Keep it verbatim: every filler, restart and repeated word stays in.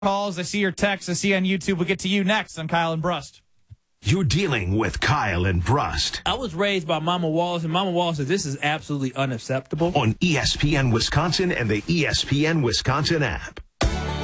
calls. I see your texts. I see on YouTube. We'll get to you next on Kyle and Brust. You're dealing with Kyle and Brust. I was raised by Mama Wallace, and Mama Wallace said this is absolutely unacceptable. On E S P N Wisconsin and the E S P N Wisconsin app.